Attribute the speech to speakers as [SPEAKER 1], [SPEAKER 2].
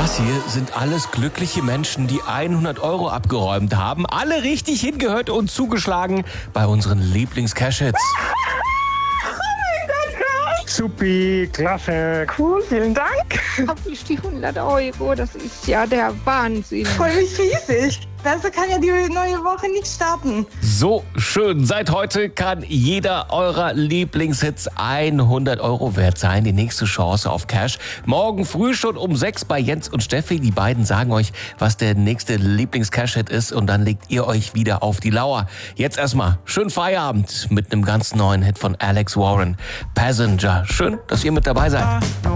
[SPEAKER 1] Das hier sind alles glückliche Menschen, die 100 € abgeräumt haben. Alle richtig hingehört und zugeschlagen bei unseren Lieblings-Cash-Hits.
[SPEAKER 2] Supi, klasse.
[SPEAKER 3] Cool, vielen Dank.
[SPEAKER 4] Hab ich die 100 €, das ist ja der Wahnsinn.
[SPEAKER 3] Freue mich riesig. Besser kann ja die neue Woche nicht starten.
[SPEAKER 1] So schön. Seit heute kann jeder eurer Lieblingshits 100 € wert sein. Die nächste Chance auf Cash. Morgen früh schon um 6 bei Jens und Steffi. Die beiden sagen euch, was der nächste Lieblings-Cash-Hit ist. Und dann legt ihr euch wieder auf die Lauer. Jetzt erstmal schönen Feierabend mit einem ganz neuen Hit von Alex Warren. Passenger. Schön, dass ihr mit dabei seid.